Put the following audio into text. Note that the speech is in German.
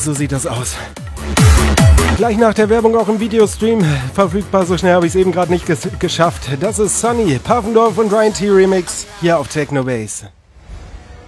so sieht das aus. Gleich nach der Werbung auch im Videostream verfügbar, so schnell habe ich es eben gerade nicht geschafft. Das ist Sunny, Pfaffendorf und Ryan T. Remix hier auf Technobase.